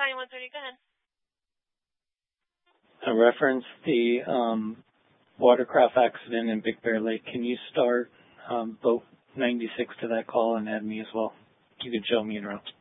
Battalion 130, go ahead. I referenced the watercraft accident in Big Bear Lake. Can you start boat 96 to that call and add me as well? You can show me en route.